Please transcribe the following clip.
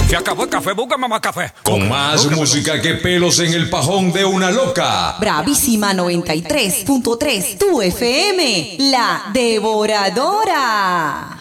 Se acabó el café, búscame más café. Con más música que pelos en el pajón de una loca. Bravísima 93.3, tu FM, la devoradora.